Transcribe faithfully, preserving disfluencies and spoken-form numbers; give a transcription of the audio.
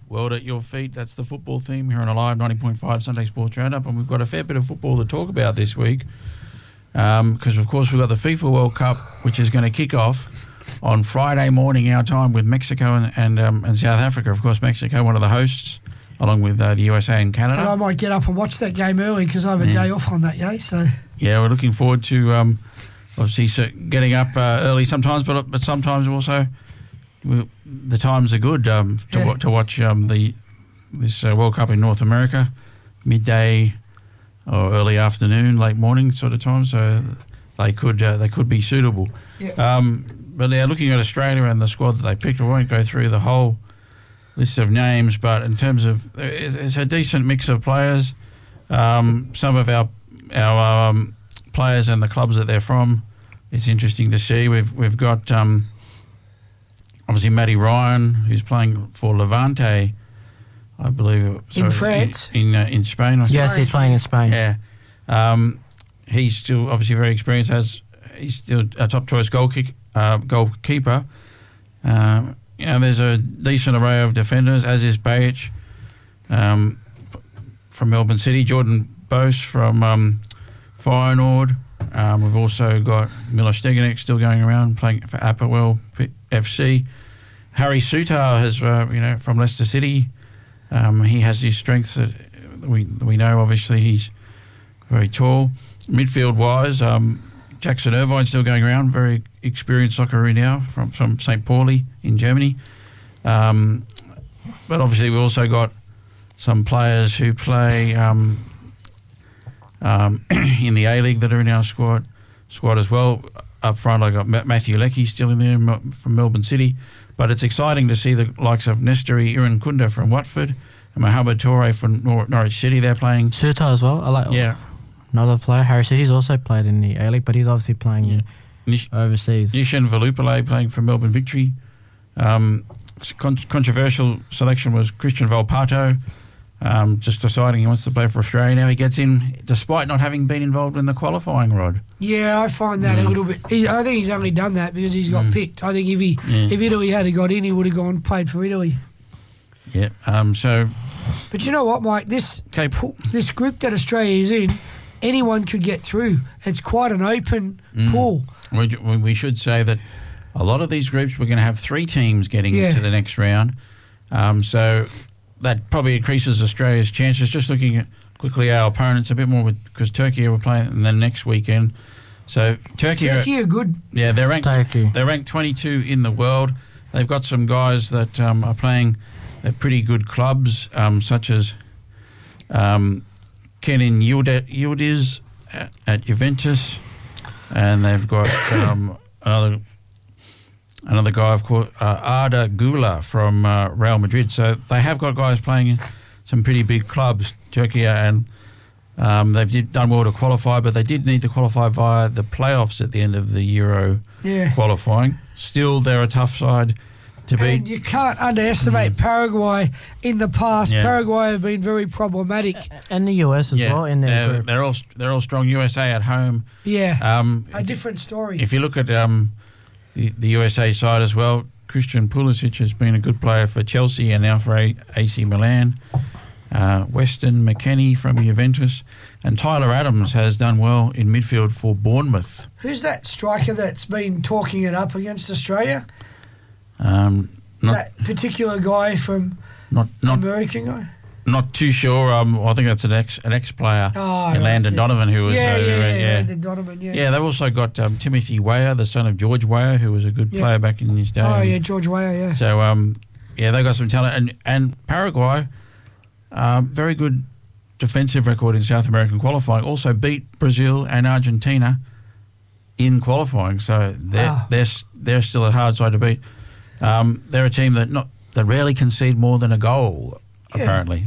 World at your feet. That's the football theme here on Alive ninety point five Sunday Sports Roundup, and we've got a fair bit of football to talk about this week because, um, of course, we've got the FIFA World Cup, which is going to kick off on Friday morning our time with Mexico and and, um, and South Africa. Of course, Mexico, one of the hosts, along with uh, the U S A and Canada. And I might get up and watch that game early because I have a yeah. day off on that day. So yeah, we're looking forward to um, obviously so getting up uh, early sometimes, but but sometimes also. We, the times are good um, to, yeah. to watch um, the this uh, World Cup in North America, midday or early afternoon, late morning sort of time. So they could uh, they could be suitable. Yeah. Um, but they're looking at Australia and the squad that they picked. I won't go through the whole list of names, but in terms of it's, it's a decent mix of players. Um, some of our our um, players and the clubs that they're from. It's interesting to see. We've we've got. Um, Obviously, Matty Ryan, who's playing for Levante, I believe. In France? In in, uh, in Spain. Or yes, he's playing in Spain. Yeah. Um, he's still obviously very experienced. As he's still a top choice goal kick, uh, goalkeeper. Um, you know, there's a decent array of defenders, as is Bajic um, from Melbourne City, Jordan Bose from um, Feyenoord. Um, we've also got Milos Stegenek still going around playing for Apoel F C. Harry Sutar has, uh, you know, from Leicester City. Um, he has his strengths that we we know. Obviously, he's very tall. Midfield wise, um, Jackson Irvine still going around, very experienced socceroo now from from Saint Pauli in Germany. Um, but obviously, we've also got some players who play. Um, Um, in the A-League that are in our squad squad as well. Up front, I got Matthew Leckie still in there from Melbourne City. But it's exciting to see the likes of Nestori Irankunda from Watford and Mohamed Toure from Nor- Norwich City. They're playing. Suta as well. I like yeah. Another player, Harry Suta. He's also played in the A-League, but he's obviously playing yeah. Nish- overseas. Nishan Valupale playing for Melbourne Victory. Um, con- controversial selection was Christian Volpato. Um, just deciding he wants to play for Australia now. He gets in despite not having been involved in the qualifying, Rod. Yeah, I find that mm. a little bit. He, I think he's only done that because he's got mm. picked. I think if he yeah. if Italy had got in, he would have gone played for Italy. Yeah. Um. So. But you know what, Mike? This okay. pool, this group that Australia is in, anyone could get through. It's quite an open mm. pool. We, we should say that a lot of these groups we're going to have three teams getting yeah. to the next round. Um. So. That probably increases Australia's chances. Just looking at quickly our opponents a bit more because Turkey were playing and then next weekend. So Turkey, Turkey are, are good. Yeah, they're ranked. Turkey. They're ranked twenty-two in the world. They've got some guys that um, are playing at pretty good clubs, um, such as um, Kenan Yildiz at, at Juventus, and they've got um, another. Another guy, of course, uh, Arda Güler from uh, Real Madrid. So they have got guys playing in some pretty big clubs, Turkey, and um, they've did, done well to qualify, but they did need to qualify via the playoffs at the end of the Euro yeah. qualifying. Still, they're a tough side to beat. And you can't underestimate mm. Paraguay in the past. Yeah. Paraguay have been very problematic. And the U S as yeah. well in their they're, group. They're all, they're all strong. U S A at home. Yeah, um, a different story. If you look at... Um, The, the U S A side as well. Christian Pulisic has been a good player for Chelsea and now for A- AC Milan. Uh, Weston McKennie from Juventus. And Tyler Adams has done well in midfield for Bournemouth. Who's that striker that's been talking it up against Australia? Um, not, that particular guy from not, not, American guy? Not too sure. Um, I think that's an ex an ex player, oh, right, Landon yeah. Donovan, who was yeah, uh, yeah, yeah, yeah, Landon Donovan, yeah. Yeah, they've also got um, Timothy Weah, the son of George Weah, who was a good yeah. player back in his day. Oh yeah, George Weah, yeah. So um, yeah, they got some talent, and and Paraguay, um, very good defensive record in South American qualifying. Also beat Brazil and Argentina in qualifying, so they're wow. they're they're still a hard side to beat. Um, they're a team that not that rarely concede more than a goal, yeah. apparently.